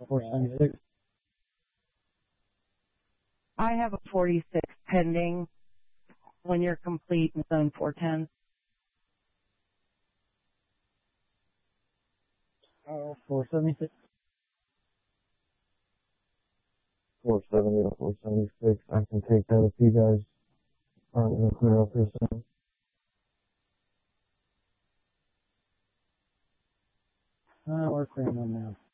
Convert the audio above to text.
476. I have a 46 pending when you're complete in zone 410. 476. 470 to 476. I can take that if you guys aren't going to clear up here soon. We're clearing them now.